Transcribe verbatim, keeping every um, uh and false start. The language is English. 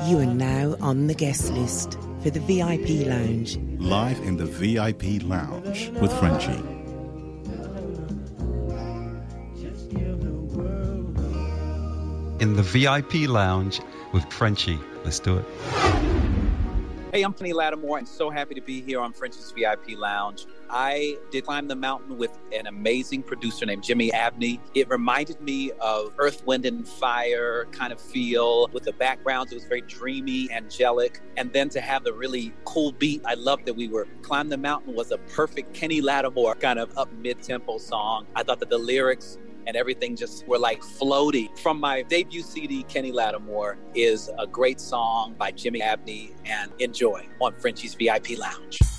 You are now on the guest list for the V I P Lounge. Live in the V I P Lounge with Frenchie. In the V I P Lounge with Frenchie. Let's do it. Hey, I'm Kenny Lattimore, and so happy to be here on Frenchie's V I P Lounge. I did Climb the Mountain with an amazing producer named Jimmy Abney. It reminded me of Earth, Wind, and Fire kind of feel with the backgrounds. It was very dreamy, angelic. And then to have the really cool beat, I loved that we were, Climb the Mountain was a perfect Kenny Lattimore kind of up mid-tempo song. I thought that the lyrics and everything just were like floating. From my debut C D, Kenny Lattimore is a great song by Jimmy Abney, and enjoy on Frenchie's V I P Lounge.